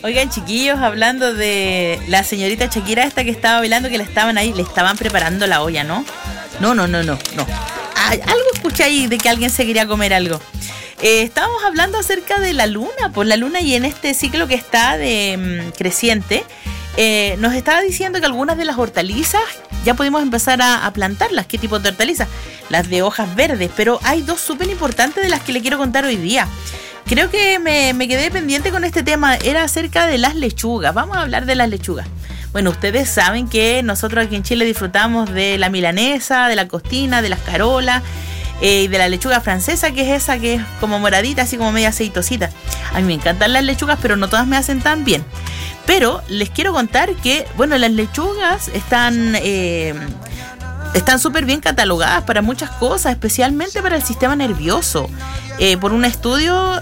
Oigan, chiquillos, hablando de la señorita Shakira esta que estaba bailando, que le estaban preparando la olla, ¿no? No. Algo escuché ahí de que alguien se quería comer algo. Estábamos hablando acerca de la luna, pues la luna, y en este ciclo que está de creciente, nos estaba diciendo que algunas de las hortalizas ya podemos empezar a plantarlas. ¿Qué tipo de hortalizas? Las de hojas verdes, pero hay dos súper importantes de las que le quiero contar hoy día. Creo que me quedé pendiente con este tema, era acerca de las lechugas. Vamos a hablar de las lechugas. Bueno, ustedes saben que nosotros aquí en Chile disfrutamos de la milanesa, de la costina, de las carolas, y de la lechuga francesa, que es esa que es como moradita, así como media aceitosita. A mí me encantan las lechugas, pero no todas me hacen tan bien. Pero les quiero contar que, bueno, las lechugas están súper bien catalogadas para muchas cosas, especialmente para el sistema nervioso. Por un estudio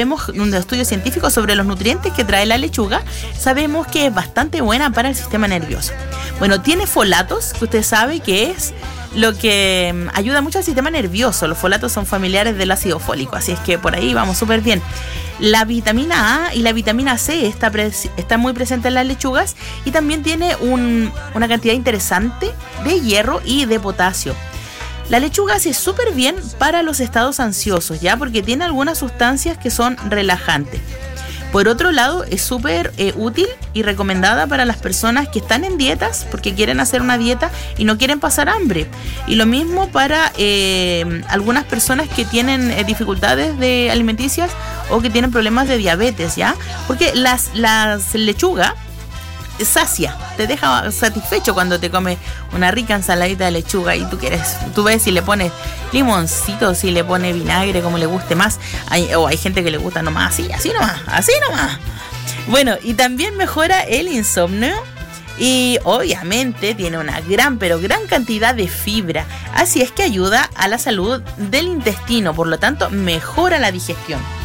científico sobre los nutrientes que trae la lechuga, sabemos que es bastante buena para el sistema nervioso. Bueno, tiene folatos, que usted sabe que es lo que ayuda mucho al sistema nervioso. Los folatos son familiares del ácido fólico, así es que por ahí vamos súper bien. La vitamina A y la vitamina C está muy presente en las lechugas, y también tiene una cantidad interesante de hierro y de potasio. La lechuga hace súper bien para los estados ansiosos, ¿ya? Porque tiene algunas sustancias que son relajantes. Por otro lado, es súper útil y recomendada para las personas que están en dietas, porque quieren hacer una dieta y no quieren pasar hambre. Y lo mismo para algunas personas que tienen dificultades alimenticias o que tienen problemas de diabetes, ¿ya? Porque las lechugas sacia, te deja satisfecho cuando te comes una rica ensaladita de lechuga y tú ves si le pones limoncito, si le pones vinagre, como le guste más. Hay gente que le gusta nomás así nomás. Bueno, y también mejora el insomnio, y obviamente tiene una gran cantidad de fibra, así es que ayuda a la salud del intestino, por lo tanto mejora la digestión.